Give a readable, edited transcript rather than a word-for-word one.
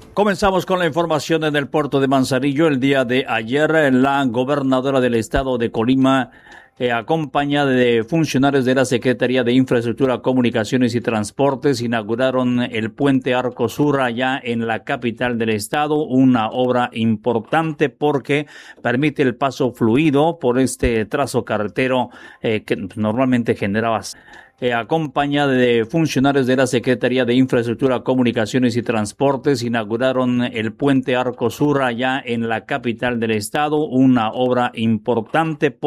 Comenzamos con la información en el puerto de Manzanillo. El día de ayer, la gobernadora del estado de Colima, acompañada de funcionarios de la Secretaría de Infraestructura, Comunicaciones y Transportes, inauguraron el puente Arco Sur allá en la capital del estado, una obra importante porque permite el paso fluido por este trazo carretero que normalmente generaba. Acompañada de funcionarios de la Secretaría de Infraestructura, Comunicaciones y Transportes, inauguraron el puente Arco Sur allá en la capital del estado, una obra importante.